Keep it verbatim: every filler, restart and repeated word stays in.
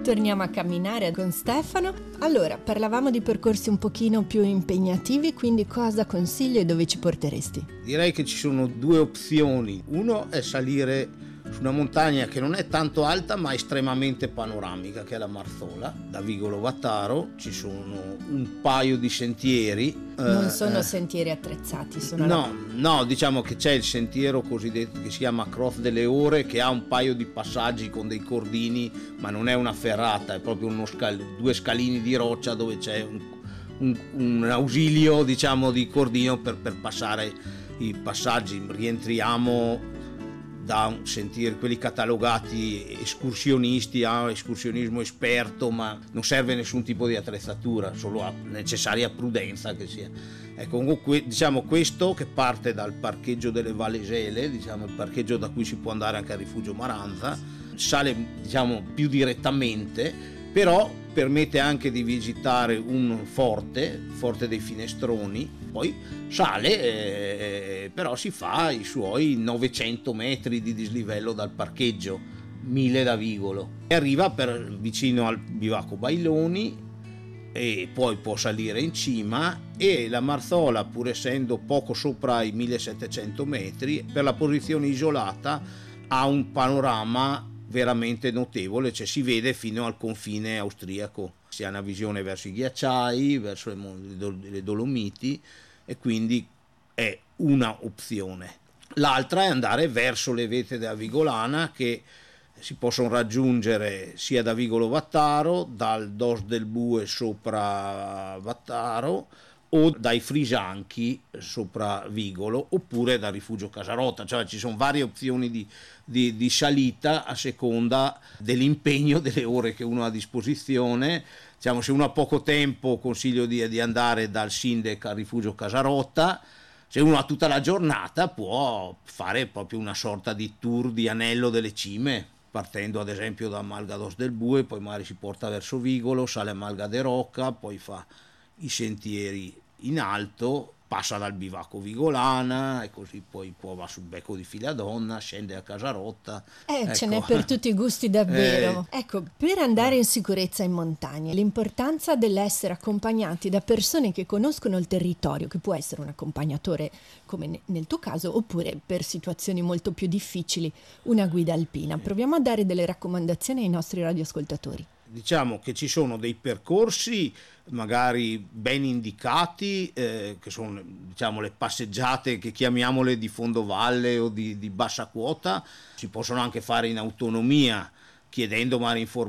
Torniamo a camminare con Stefano. Allora, parlavamo di percorsi un pochino più impegnativi, quindi cosa consigli e dove ci porteresti? Direi che ci sono due opzioni. Uno è salire su una montagna che non è tanto alta ma estremamente panoramica, che è la Marzola. Da Vigolo Vattaro ci sono un paio di sentieri. Non eh, sono eh, sentieri attrezzati, sono No, no, diciamo che c'è il sentiero cosiddetto che si chiama Croz delle Ore, che ha un paio di passaggi con dei cordini, ma non è una ferrata, è proprio uno scal- due scalini di roccia dove c'è un, un, un ausilio, diciamo, di cordino per, per passare i passaggi. Rientriamo da un sentiero, quelli catalogati escursionisti, a escursionismo esperto, ma non serve nessun tipo di attrezzatura, solo a necessaria prudenza che sia. Ecco, comunque, diciamo, questo che parte dal parcheggio delle Valesele, diciamo il parcheggio da cui si può andare anche al rifugio Maranza, sale, diciamo, più direttamente, però permette anche di visitare un forte, forte dei Finestroni, poi sale, eh, però si fa i suoi novecento metri di dislivello dal parcheggio, mille da Vigolo, e arriva per, vicino al bivacco Bailoni, e poi può salire in cima. E la Marzola, pur essendo poco sopra i millesettecento metri, per la posizione isolata ha un panorama veramente notevole, cioè si vede fino al confine austriaco, si ha una visione verso i ghiacciai, verso le, le Dolomiti, e quindi è una opzione. L'altra è andare verso le vette della Vigolana, che si possono raggiungere sia da Vigolo Vattaro, dal Dos del Bue sopra Vattaro, o dai Frisanchi sopra Vigolo, oppure dal rifugio Casarota. Cioè ci sono varie opzioni di, di, di salita a seconda dell'impegno, delle ore che uno ha a disposizione. Diciamo, se uno ha poco tempo, consiglio di, di andare dal Sindec al rifugio Casarota. Se uno ha tutta la giornata, può fare proprio una sorta di tour di anello delle cime, partendo ad esempio da Malga dos del Bue, poi magari si porta verso Vigolo, sale a Malga de Rocca, poi fa i sentieri in alto, passa dal bivacco Vigolana e così poi può va sul becco di Filadonna, scende a Casarotta. Eh, ecco. Ce n'è per tutti i gusti davvero. Eh, ecco, per andare in sicurezza in montagna, l'importanza dell'essere accompagnati da persone che conoscono il territorio, che può essere un accompagnatore come nel tuo caso, oppure per situazioni molto più difficili una guida alpina. Proviamo a dare delle raccomandazioni ai nostri radioascoltatori. Diciamo che ci sono dei percorsi magari ben indicati, eh, che sono, diciamo, le passeggiate che chiamiamole di fondovalle o di, di bassa quota. Si possono anche fare in autonomia, chiedendo magari informazioni